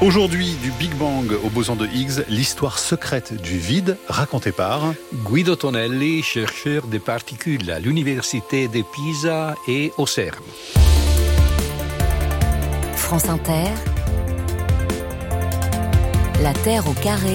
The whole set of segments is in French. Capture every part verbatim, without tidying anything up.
Aujourd'hui, du Big Bang au boson de Higgs, l'histoire secrète du vide racontée par Guido Tonelli, chercheur des particules à l'Université de Pisa et au CERN. France Inter, La Terre au carré,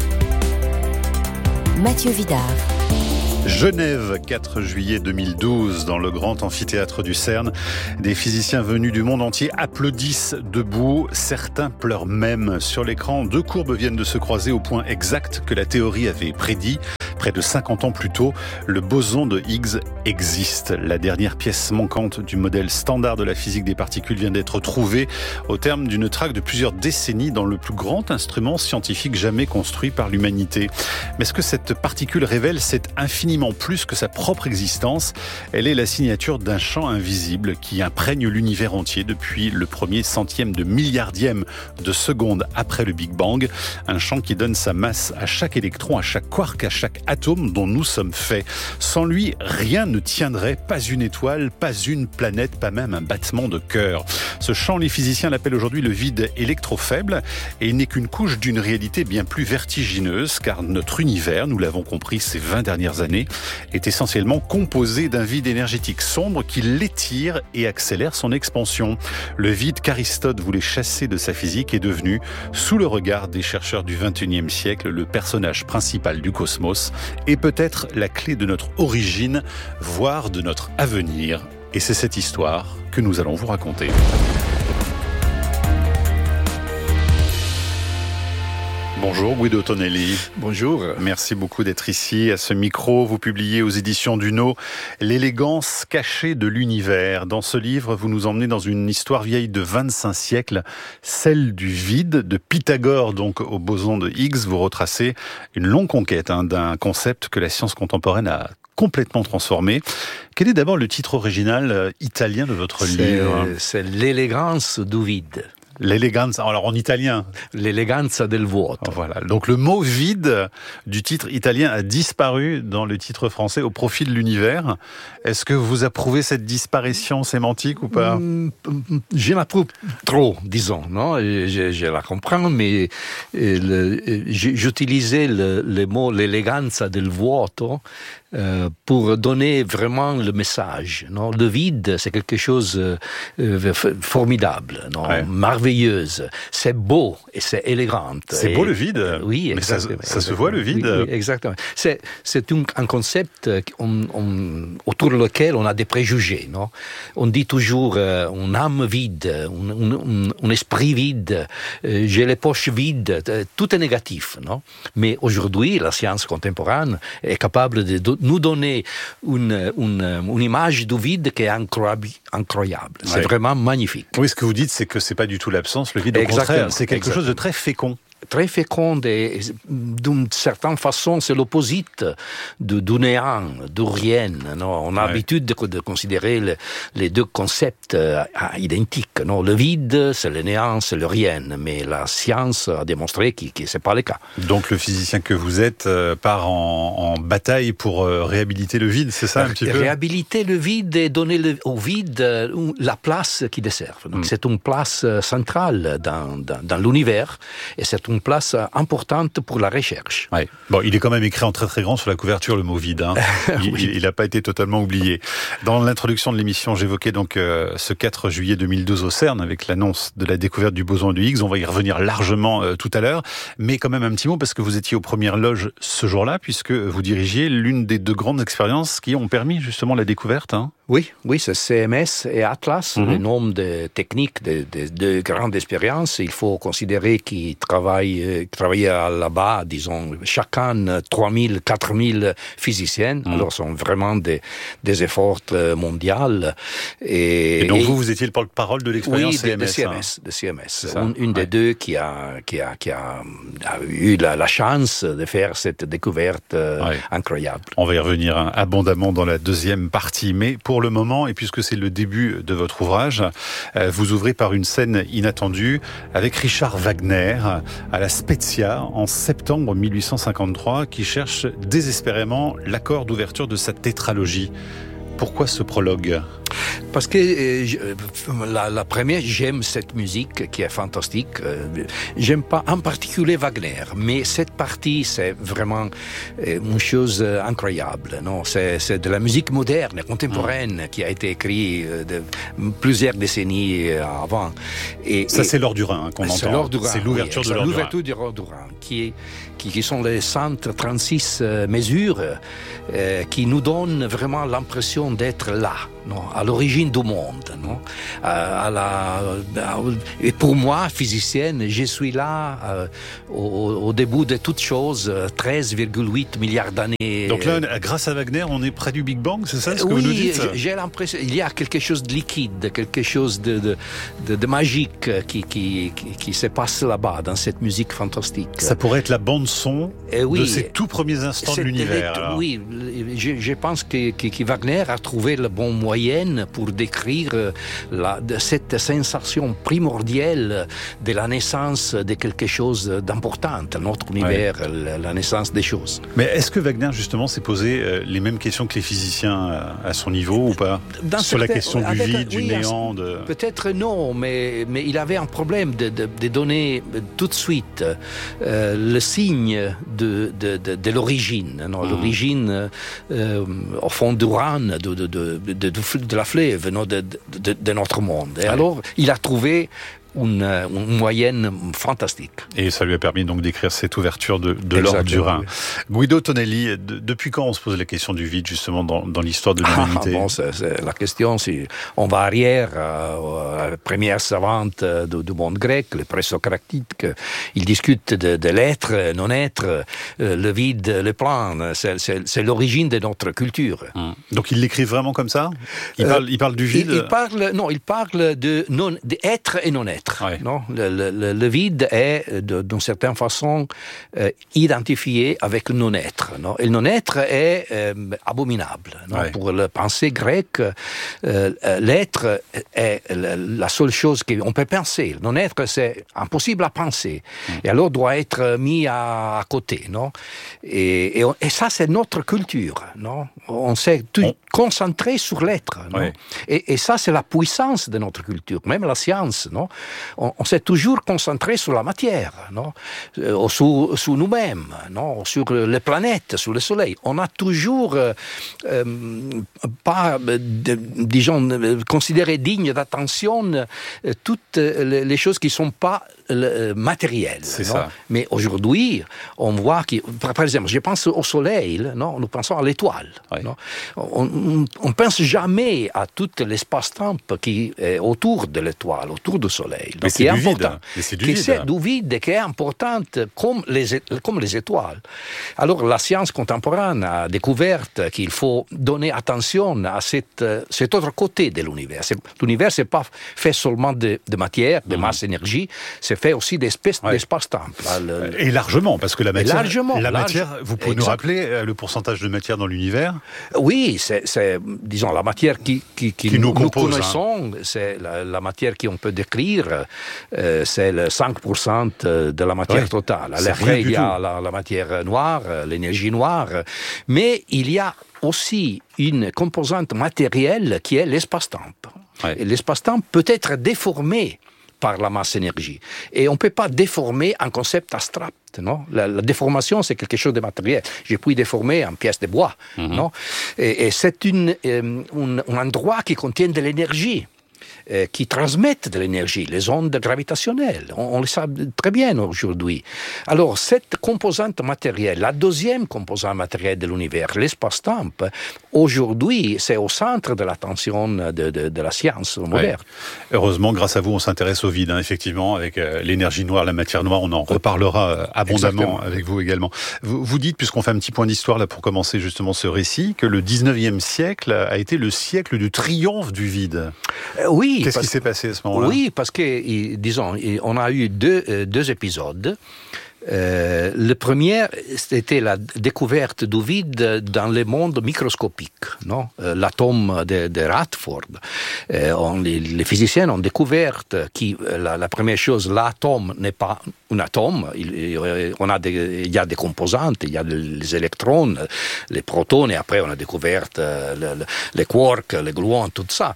Mathieu Vidard. Genève, quatre juillet deux mille douze, dans le grand amphithéâtre du CERN. Des physiciens venus du monde entier applaudissent debout. Certains pleurent même. Sur l'écran, deux courbes viennent de se croiser au point exact que la théorie avait prédit. Près de cinquante ans plus tôt, le boson de Higgs existe. La dernière pièce manquante du modèle standard de la physique des particules vient d'être trouvée au terme d'une traque de plusieurs décennies dans le plus grand instrument scientifique jamais construit par l'humanité. Mais ce que cette particule révèle, c'est infiniment plus que sa propre existence. Elle est la signature d'un champ invisible qui imprègne l'univers entier depuis le premier centième de milliardième de seconde après le Big Bang. Un champ qui donne sa masse à chaque électron, à chaque quark, à chaque atome dont nous sommes faits. Sans lui, rien ne tiendrait, pas une étoile, pas une planète, pas même un battement de cœur. Ce champ, les physiciens l'appellent aujourd'hui le vide électrofaible, et il n'est qu'une couche d'une réalité bien plus vertigineuse, car notre univers, nous l'avons compris ces vingt dernières années, est essentiellement composé d'un vide énergétique sombre qui l'étire et accélère son expansion. Le vide qu'Aristote voulait chasser de sa physique est devenu, sous le regard des chercheurs du vingt et unième siècle, le personnage principal du cosmos, et peut-être la clé de notre origine, voire de notre avenir. Et c'est cette histoire que nous allons vous raconter. Bonjour Guido Tonelli. Bonjour. Merci beaucoup d'être ici à ce micro. Vous publiez aux éditions Duno L'élégance cachée de l'univers. Dans ce livre, vous nous emmenez dans une histoire vieille de vingt-cinq siècles, celle du vide, de Pythagore donc au boson de Higgs. Vous retracez une longue conquête hein, d'un concept que la science contemporaine a complètement transformé. Quel est d'abord le titre original euh, italien de votre c'est, livre ? C'est l'élégance du vide. L'élégance, alors en italien. L'eleganza del vuoto. Voilà. Donc le mot vide du titre italien a disparu dans le titre français au profit de l'univers. Est-ce que vous approuvez cette disparition sémantique ou pas ? Je l'approuve trop, disons. Non, je, je la comprends, mais le, j'utilisais le, le mot l'eleganza del vuoto euh, pour donner vraiment le message. Non, le vide, c'est quelque chose euh, formidable, non, ouais. merveilleuse. C'est beau et c'est élégant. C'est et, beau le vide. Oui, mais ça, ça se voit le vide. Oui, oui, exactement. C'est, c'est un, un concept on, on, autour lequel on a des préjugés. Non, on dit toujours euh, une âme vide, un, un, un esprit vide, euh, j'ai les poches vides. Tout est négatif. Non, mais aujourd'hui, la science contemporaine est capable de do- nous donner une, une, une image du vide qui est incroyable. incroyable. C'est ouais. vraiment magnifique. Oui, ce que vous dites, c'est que c'est pas du tout l'absence. Le vide, au Exactement. contraire, c'est quelque Exactement. chose de très fécond. Très féconde et d'une certaine façon c'est l'opposite de, du néant, du rien. Non, on a ouais. l'habitude de, de considérer le, les deux concepts euh, identiques. Non, le vide, c'est le néant, c'est le rien. Mais la science a démontré que, que c'est pas le cas. Donc le physicien que vous êtes euh, part en, en bataille pour euh, réhabiliter le vide, c'est ça un petit peu ? Réhabiliter le vide et donner le, au vide euh, la place qui dessert. Donc mm. c'est une place centrale dans, dans, dans l'univers et c'est une place importante pour la recherche. Ouais. Bon, il est quand même écrit en très très grand sur la couverture le mot vide. Hein. Il n'a oui. pas été totalement oublié. Dans l'introduction de l'émission, j'évoquais donc euh, ce quatre juillet deux mille douze au CERN avec l'annonce de la découverte du boson de Higgs. On va y revenir largement euh, tout à l'heure, mais quand même un petit mot parce que vous étiez aux premières loges ce jour-là puisque vous dirigiez l'une des deux grandes expériences qui ont permis justement la découverte. Hein. Oui, oui, c'est C M S et Atlas, mm-hmm. le nom de techniques de, de, de grandes expériences. Il faut considérer qu'ils travaillent, travaillent là-bas, disons, chacun trois mille, quatre mille physiciens. Mm. Alors, ce sont vraiment des, des efforts mondiaux. Et, et donc, et, vous, vous étiez le porte-parole de l'expérience oui, C M S. de, de C M S, hein. de C M S. Une, une ouais. des deux qui a, qui a, qui a, a eu la, la chance de faire cette découverte ouais. incroyable. On va y revenir hein, abondamment dans la deuxième partie, mais pour le moment, et puisque c'est le début de votre ouvrage, euh, vous ouvrez par une scène inattendue avec Richard Wagner à la Spezia en septembre mille huit cent cinquante-trois, qui cherche désespérément l'accord d'ouverture de sa tétralogie. Pourquoi ce prologue ? Parce que euh, je, la, la première, j'aime cette musique qui est fantastique. Euh, j'aime pas en particulier Wagner, mais cette partie, c'est vraiment euh, une chose incroyable. Non, c'est, c'est de la musique moderne, contemporaine, mmh. qui a été écrite euh, de plusieurs décennies avant. Et, Ça, et, c'est l'Or du Rhin hein, qu'on c'est entend. Du Rhin, c'est l'ouverture oui, de l'Or du Rhin. L'ouverture du Rhin, du Rhin qui, est, qui, qui sont les cent trente-six euh, mesures euh, qui nous donnent vraiment l'impression d'être là. Non, à l'origine du monde, non, à, à la, à, et pour moi, physicienne, je suis là euh, au, au début de toutes choses, treize virgule huit milliards d'années. Donc là, grâce à Wagner, on est près du Big Bang, c'est ça ce que oui, vous nous dites? j'ai l'impression il y a quelque chose de liquide, quelque chose de, de, de, de magique qui, qui, qui, qui se passe là-bas, dans cette musique fantastique. Ça pourrait être la bande-son eh oui, de ces tout premiers instants de l'univers. Les, oui, je, je pense que, que, que Wagner a trouvé le bon moyen pour décrire la, cette sensation primordiale de la naissance de quelque chose d'important, notre univers, ouais. la, la naissance des choses. Mais est-ce que Wagner, justement, s'est posé les mêmes questions que les physiciens à son niveau ou pas? Dans Sur la question du avec, vide, oui, du néant de... Peut-être non, mais, mais il avait un problème de, de, de donner tout de suite euh, le signe de, de, de, de l'origine, non, mmh. l'origine euh, au fond du Rhin, de, de, de, de, de de la fleuve non, de, de, de notre monde. Et ouais. alors, il a trouvé une, une moyenne fantastique. Et ça lui a permis donc d'écrire cette ouverture de, de l'Or du Rhin. Oui. Guido Tonelli, de, depuis quand on se pose la question du vide justement dans, dans l'histoire de l'humanité? Ah, bon, c'est, c'est la question, c'est on va arrière euh, à la première savante de, du monde grec, les présocratiques. Ils discutent de, de l'être, non-être, euh, le vide, le plan. C'est, c'est, c'est l'origine de notre culture. Hum. Donc il l'écrit vraiment comme ça? Il, euh, parle, il parle du vide? Il, il parle, non, il parle de, non, d'être et non-être. Ouais. Non, le, le, le vide est, de, d'une certaine façon, euh, identifié avec le non-être. Non? Et le non-être est euh, abominable. Non? Ouais. Pour la pensée grecque, euh, l'être est la seule chose qu'on peut penser. Le non-être, c'est impossible à penser. Mmh. Et alors, doit être mis à, à côté. Non? Et, et, et ça, c'est notre culture. Non? On s'est tout on... concentré sur l'être. Ouais. Et, et ça, c'est la puissance de notre culture. Même la science, non? On, on s'est toujours concentré sur la matière, non? Euh, sur, sur nous-mêmes, non? Sur les planètes, sur le soleil. On a toujours euh, euh, pas, de, disons, considéré dignes d'attention euh, toutes les, les choses qui ne sont pas euh, matérielles. C'est non? ça. Mais aujourd'hui, on voit que, par exemple, je pense au soleil, non? Nous pensons à l'étoile. Oui. Non? On ne pense jamais à tout l'espace-temps qui est autour de l'étoile, autour du soleil. Mais c'est, du vide. Mais c'est du vide. C'est du vide qui est importante comme les, comme les étoiles. Alors la science contemporaine a découvert qu'il faut donner attention à cette, cet autre côté de l'univers. C'est, l'univers, ce n'est pas fait seulement de, de matière, de mmh. masse, énergie, c'est fait aussi d'espèce, ouais. d'espace-temps. Le... Et largement, parce que la matière, largement, la matière large... vous pouvez exact. Nous rappeler le pourcentage de matière dans l'univers? Oui, c'est, c'est disons, la matière qui, qui, qui, qui nous, nous, compose, nous connaissons, hein. C'est la, la matière qu'on peut décrire, euh, c'est le cinq pour cent de la matière ouais, totale. Après, il y a la, la matière noire, l'énergie noire, mais il y a aussi une composante matérielle qui est l'espace-temps. Ouais. Et l'espace-temps peut être déformé par la masse-énergie. Et on ne peut pas déformer un concept abstrait. Non? La, la déformation, c'est quelque chose de matériel. J'ai pu déformer une pièce de bois. Mm-hmm. Non? Et, et c'est une, euh, un, un endroit qui contient de l'énergie. Euh, qui transmettent de l'énergie, les ondes gravitationnelles. On, on le sait très bien aujourd'hui. Alors, cette composante matérielle, la deuxième composante matérielle de l'univers, l'espace-temps, aujourd'hui, c'est au centre de l'attention de, de, de la science moderne. Ouais. Heureusement, grâce à vous, on s'intéresse au vide, hein, effectivement, avec euh, l'énergie noire, la matière noire, on en reparlera euh, abondamment Exactement. Avec vous également. Vous, vous dites, puisqu'on fait un petit point d'histoire là pour commencer justement ce récit, que le dix-neuvième siècle a été le siècle du triomphe du vide. Euh, oui, Qu'est-ce parce, qui s'est passé à ce moment-là? Oui, parce que, disons, on a eu deux, deux épisodes. Euh, le premier, c'était la découverte du vide dans le monde microscopique, non? Euh, l'atome de, de Rutherford. Euh, on, les, les physiciens ont découvert que la, la première chose, l'atome n'est pas un atome. Il, on a des, il y a des composantes, il y a les électrons, les protons, et après on a découvert euh, le, le, les quarks, les gluons, tout ça.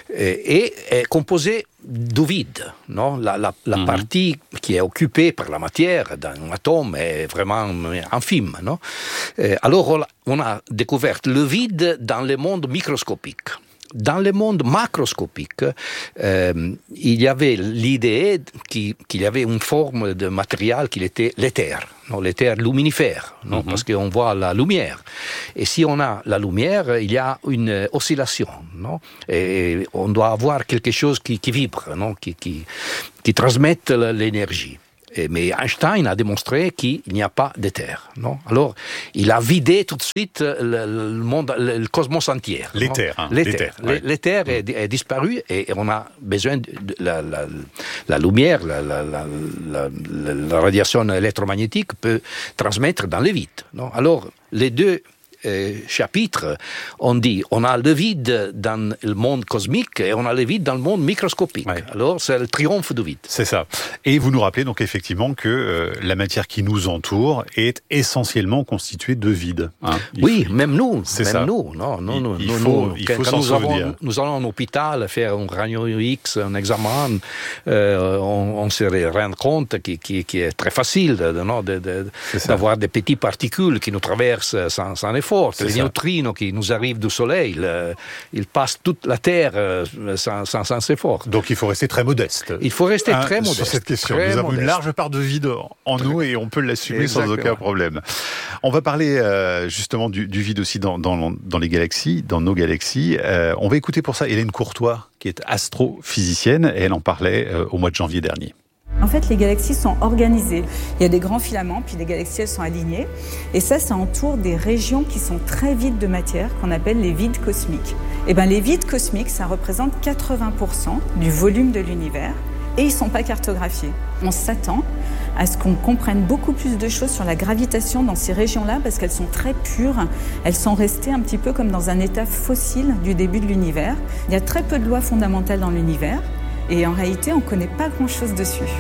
Et est composé du vide, non? La, la, la mm-hmm. partie qui est occupée par la matière d'un atome est vraiment infime, non? Et alors on a découvert le vide dans le monde microscopique. Dans le monde macroscopique, euh, il y avait l'idée qu'il, qu'il y avait une forme de matériel qui était l'éther, non, l'éther luminifère, non, mm-hmm. parce qu'on voit la lumière. Et si on a la lumière, il y a une oscillation, non, et on doit avoir quelque chose qui, qui vibre, non, qui, qui, qui transmette l'énergie. Mais Einstein a démontré qu'il n'y a pas d'éther, non? Alors, il a vidé tout de suite le, le monde, le, le cosmos entier. L'éther, hein, l'éther. L'éther, ouais. l'éther est, est disparu et on a besoin de, de la, la, la lumière, la, la, la, la, la radiation électromagnétique peut transmettre dans le vide, non? Alors, les deux Euh, chapitre, on dit on a le vide dans le monde cosmique et on a le vide dans le monde microscopique. Ouais. Alors c'est le triomphe du vide. C'est ça. Et vous nous rappelez donc effectivement que euh, la matière qui nous entoure est essentiellement constituée de vide. Hein. Oui, faut... même nous. C'est même ça. Nous. Non, non, il, nous, il nous, faut, nous, il quand, faut quand s'en nous souvenir. Avons, nous allons en hôpital faire un rayon X, un examen, euh, on, on se rend compte qu'il qui, qui est très facile de, de, de, de, d'avoir des petites particules qui nous traversent sans, sans effort. C'est les ça. Neutrinos qui nous arrivent du Soleil, le, ils passent toute la Terre euh, sans, sans, sans effort. Donc il faut rester très modeste. Il faut rester hein, très modeste. Sur cette question, très nous avons modeste. Une large part de vide en très nous et on peut l'assumer Exactement. Sans aucun problème. On va parler euh, justement du, du vide aussi dans, dans, dans les galaxies, dans nos galaxies. Euh, on va écouter pour ça Hélène Courtois, qui est astrophysicienne, et elle en parlait euh, au mois de janvier dernier. En fait, les galaxies sont organisées. Il y a des grands filaments, puis les galaxies elles sont alignées. Et ça, ça entoure des régions qui sont très vides de matière, qu'on appelle les vides cosmiques. Et bien, les vides cosmiques, ça représente quatre-vingts pour cent du volume de l'univers. Et ils ne sont pas cartographiés. On s'attend à ce qu'on comprenne beaucoup plus de choses sur la gravitation dans ces régions-là, parce qu'elles sont très pures. Elles sont restées un petit peu comme dans un état fossile du début de l'univers. Il y a très peu de lois fondamentales dans l'univers. Et en réalité, on ne connaît pas grand-chose dessus.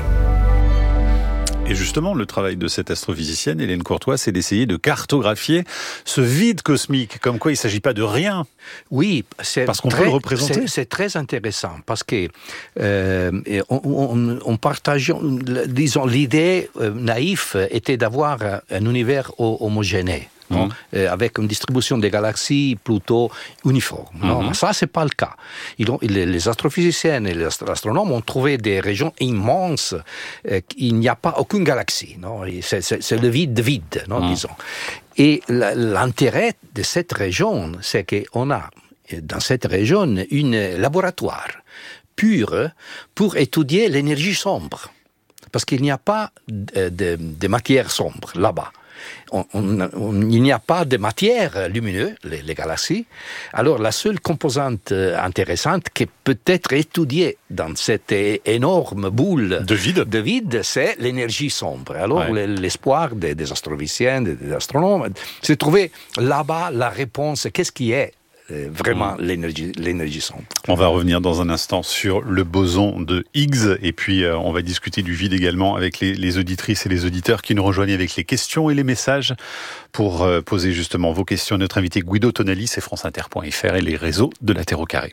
Et justement, le travail de cette astrophysicienne, Hélène Courtois, c'est d'essayer de cartographier ce vide cosmique, comme quoi il ne s'agit pas de rien. Oui, c'est parce qu'on très, peut le représenter. C'est, c'est très intéressant, parce que euh, on, on, on partage, disons, l'idée euh, naïve était d'avoir un univers homogène. Non, mmh. euh, avec une distribution des galaxies plutôt uniforme. Mmh. Non, mais ça, c'est pas le cas. Ils ont, les, les astrophysiciens et les astronomes ont trouvé des régions immenses. Euh, il n'y a pas aucune galaxie. Non, c'est, c'est, c'est le vide vide, non, mmh. disons. Et la, l'intérêt de cette région, c'est qu'on a dans cette région un laboratoire pur pour étudier l'énergie sombre, parce qu'il n'y a pas de, de, de matière sombre là-bas. On, on, on, il n'y a pas de matière lumineuse, les, les galaxies. Alors la seule composante intéressante qui peut être étudiée dans cette énorme boule de vide, de vide c'est l'énergie sombre. Alors ouais. l'espoir des, des astrophysiciens, des, des astronomes, c'est de trouver là-bas la réponse. Qu'est-ce qui est vraiment mmh. l'énergie, l'énergie sombre. On va revenir dans un instant sur le boson de Higgs et puis euh, on va discuter du vide également avec les, les auditrices et les auditeurs qui nous rejoignent avec les questions et les messages pour euh, poser justement vos questions à notre invité Guido Tonali, c'est France Inter point F R et les réseaux de la Terre au carré.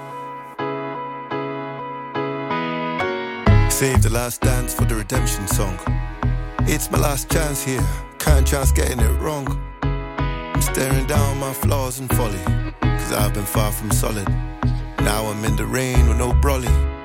Save the last dance for the redemption song. It's my last chance here, can't chance getting it wrong. I'm staring down my flaws and folly, cause I've been far from solid. Now I'm in the rain with no brolly.